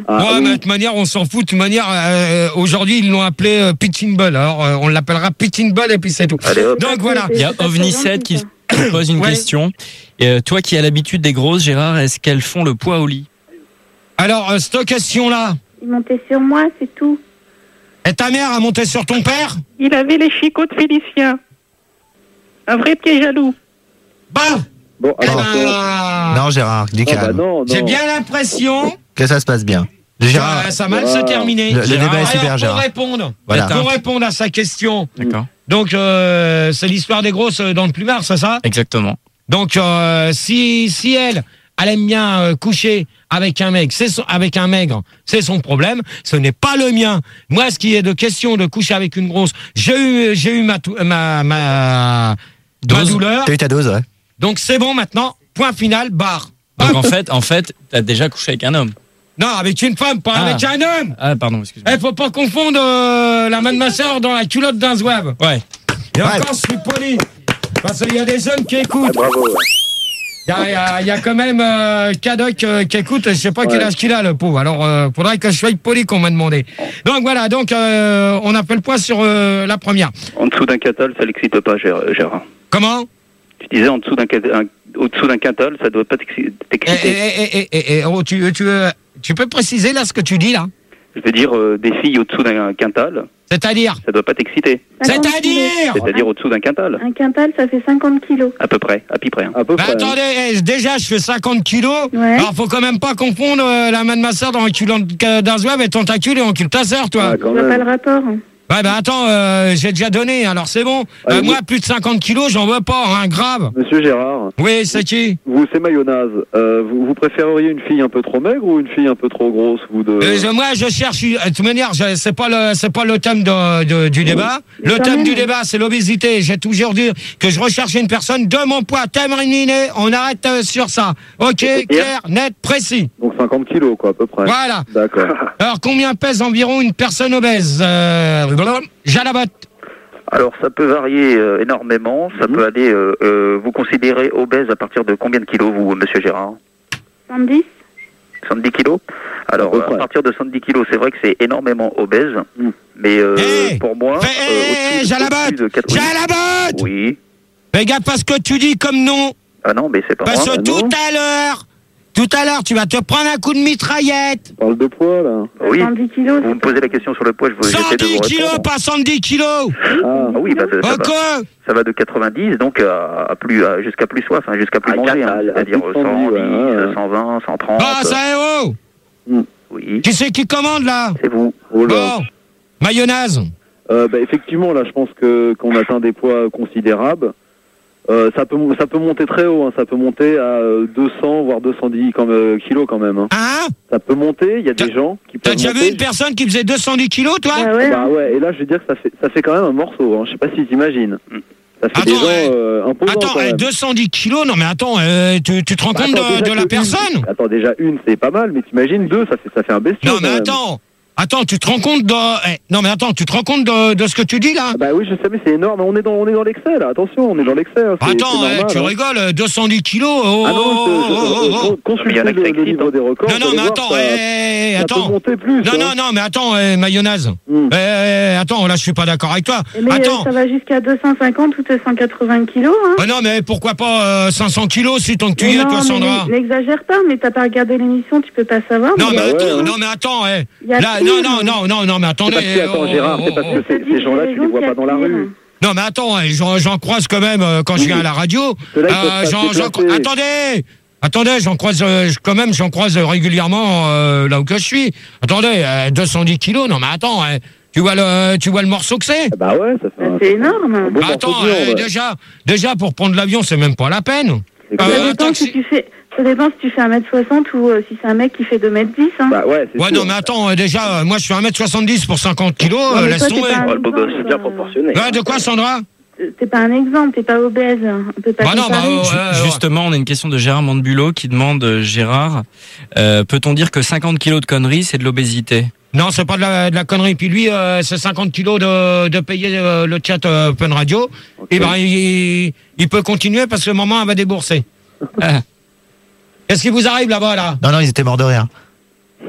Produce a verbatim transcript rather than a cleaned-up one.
Ah, ouais, oui. mais de toute manière, on s'en fout. De toute manière, euh, aujourd'hui, ils l'ont appelé euh, Pitching Ball. Alors, euh, on l'appellera Pitching Ball et puis c'est tout. Allez, hop. Donc voilà. Il y a OVNI sept qui se pose une Ouais. question. Et, euh, toi qui as l'habitude des grosses, Gérard, est-ce qu'elles font le poids au lit? Alors, euh, cette question-là, Il montait sur moi, c'est tout. et ta mère a monté sur ton père? Il avait les chicots de Félicien. Un vrai pied jaloux. Bah, Bon, eh alors, ben, Non, Gérard, dis ah, bah calme. non, non. j'ai bien l'impression Que ça se passe bien. que Gérard, ça va mal Gérard. se terminer. Le- le débat est Alors, super, pour Gérard. répondre, Voilà. pour répondre à sa question, D'accord. donc euh, c'est l'histoire des grosses dans le plumard, c'est ça? Exactement. Donc euh, si si elle, elle aime bien euh, coucher avec un mec, c'est son, avec un maigre, c'est son problème. Ce n'est pas le mien. Moi, ce qui est de question de coucher avec une grosse, j'ai eu j'ai eu ma tou- ma ma, ma Dose. douleur. t'as eu ta dose, ouais. Donc c'est bon maintenant. Point final. Barre. Donc en fait, en fait, t'as déjà couché avec un homme. Non, avec une femme, pas Ah. avec un homme. Ah, pardon, excuse-moi. Eh, faut pas confondre euh, la main de ma soeur dans la culotte d'un zouave. Ouais. Et Ouais. encore, je suis poli. Parce qu'il y a des jeunes qui écoutent. Bravo. ouais. Il y a, il y a- il y a quand même euh, Cadoc euh, qui écoute, je sais pas quel Ouais. âge qu'il a, le pauvre. Alors, euh, faudrait que je sois poli qu'on m'a demandé. Donc voilà, donc euh, on a fait le point sur euh, la première. En dessous d'un quintal, ça l'excite pas, Gér- Gérard. Comment? Tu disais en dessous d'un quintal, un- au-dessous d'un quintal, ça doit pas t'exci- Eh, eh, t'exciter. eh, eh, eh, eh, oh, tu, tu, euh, tu peux préciser là ce que tu dis là? Je veux dire, euh, des filles au-dessous d'un quintal, C'est-à-dire? ça doit pas t'exciter. cinquante kilos. C'est-à-dire? C'est-à-dire au-dessous d'un quintal, Un quintal, ça fait cinquante kilos. à peu près, à peu près. hein. À peu Bah, près. attendez, eh, déjà je fais cinquante kilos. Ouais. Alors faut quand même pas confondre euh, la main de ma soeur dans le culotte d'un zouave et ton tacule et encule ta soeur, toi. Ah, Je quand vois pas même. le rapport. Ouais, bah attends, euh, j'ai déjà donné, alors c'est bon. Ah, Euh, vous- moi, plus de cinquante kilos, j'en veux pas, hein, grave. Monsieur Gérard, Oui, c'est qui? vous, c'est mayonnaise. Euh, vous, vous préféreriez une fille un peu trop maigre ou une fille un peu trop grosse, vous deux? Euh, je- moi, je cherche. une- De toute manière, je- c'est pas le, c'est pas le thème de, de- du débat. Le Quand thème même. du débat, c'est l'obésité. J'ai toujours dit que je recherchais une personne de mon poids. Terminé. On arrête euh, sur ça. Ok, clair, net, précis. Donc cinquante kilos, quoi, à peu près. Voilà. D'accord. Alors, combien pèse environ une personne obèse? Euh, Jalabot. Alors, ça peut varier euh, énormément. Ça Mhm. peut aller. Euh, euh, vous considérez obèse à partir de combien de kilos, vous, Monsieur Gérard? soixante-dix. soixante-dix kilos. Alors, À peu à près. partir de soixante-dix kilos, c'est vrai que c'est énormément obèse. Mm. Mais euh, Hey pour moi, Fais- euh, hey, au-dessus- Jalabot au-dessus de quatre- oui. Jalabot. Oui. Fais gaffe à ce que tu dis comme nom. Ah non, mais c'est pas Parce moi. que bah non. tout à l'heure, tout à l'heure, tu vas te prendre un coup de mitraillette. On parle de poids, là. Oui. soixante-dix kilos. Vous me posez la question sur le poids, je vous j'essaie cent de vous dix kilos, répondre. pas cent dix kilos. Ah, Ah oui, bah, ça, ça Ok. va, ça va de quatre-vingt-dix donc à, à plus à- jusqu'à plus soif, hein, jusqu'à plus Ah, manger, hein, quatre, c'est-à-dire à plus de cent dix, cent dix, ouais, ouais. cent vingt, cent trente. Ah, ça est haut. Oui, Qui c'est qui commande là? c'est vous. oh là. Bon, mayonnaise. Euh, bah, effectivement, là, je pense que qu'on atteint des poids considérables. Euh, ça peut ça peut monter très haut, hein. Ça peut monter à euh, deux cents voire deux cent dix comme, euh, kilos quand même. Hein. Hein? Ça peut monter. Il y a T'as- des gens qui T'as peuvent déjà vu monter. une personne qui faisait deux cent dix kilos, toi? Ah ouais. Bah ouais. Et là, je veux dire que ça fait ça fait quand même un morceau. Hein. Je sais pas si t'imagines. Ça fait des Attends, gens ouais. euh, imposants Attends, quand eh, même. deux cent dix kilos? Non mais attends, euh, tu, tu te rends Bah, compte attends, de, déjà de que la une- personne? Attends, déjà une, c'est pas mal, mais t'imagines deux, ça fait ça fait un bestiau. Non quand mais même. attends, attends, tu te rends compte de... eh, non mais attends, tu te rends compte de, de ce que tu dis là? Ah bah oui, je sais, mais c'est énorme. On est dans on est dans l'excès là. Attention, on est dans l'excès. Hein. C'est- Attends, c'est eh, normal, tu hein. rigoles, deux cent dix kilos? Oh, Ah non, oh, je- oh, je- oh, je- oh, oh. consultez Il y en a le, qui le niveau des records. Non, vous non, allez mais voir, attends, ça, eh, ça attends. peut monter plus. Non, hein. non, non, mais attends, eh, mayonnaise. Hmm. Eh, eh, attends, là, je suis pas d'accord avec toi. Mais euh, Attends. ça va jusqu'à deux cent cinquante ou deux cent quatre-vingts kilos. Hein. Ah non, mais pourquoi pas euh, cinq cents kilos si tant que tu y Mais es, non, toi, mais Sandra? n'exagère pas, mais t'as pas regardé l'émission, tu peux pas savoir. Non, mais il y a- ouais, attends, hein. non, mais attends, eh. il y a Là, pire. non, non, non, non, non, mais C'est attendez. parce que, attends, oh, Gérard, oh, c'est parce oh, que ces, ces gens-là, tu les vois pas dans la rue. Non, mais attends, eh, j'en, j'en croise quand même euh, quand je viens à la radio. Ceux-là, ils peuvent Euh, pas se j'en, j'en- déplacer. attendez, attendez, j'en croise euh, quand même, j'en croise régulièrement euh, là où que je suis. Attendez, euh, deux cent dix kilos, non, mais attends, eh, tu vois le, tu vois le morceau que c'est? Ah bah ouais, ça fait Bah, un, c'est énorme. un beau Bah, morceau attends, de viande, eh, ouais. déjà, déjà pour prendre l'avion, c'est même pas la peine. C'est Euh, clair. Ça attends, dépend si si- tu fais. Ça dépend si tu fais un mètre soixante ou euh, si c'est un mec qui fait deux mètres dix. Hein. Bah ouais, c'est Ouais, sûr. non, mais attends, euh, déjà, euh, moi je suis un mètre soixante-dix pour cinquante kilos, Non, euh, mais laisse toi, t'es tomber. pas un Oh, le beau gosse, exemple, c'est bien euh, proportionné. Ouais, de quoi, Sandra? T'es pas un exemple, t'es pas obèse. On peut pas Bah non, comparer. bah, Ju- ouais, ouais. Justement, on a une question de Gérard Mandebulot qui demande, euh, Gérard, euh, peut-on dire que cinquante kilos de conneries, c'est de l'obésité? Non, c'est pas de la, de la connerie. Puis lui, euh, c'est cinquante kilos de, de payer euh, le chat euh, Open Radio. Et ben, il, il peut continuer parce que maman, elle va débourser. Ah. Qu'est-ce qui vous arrive là-bas, là? Non, non, ils étaient morts de rire.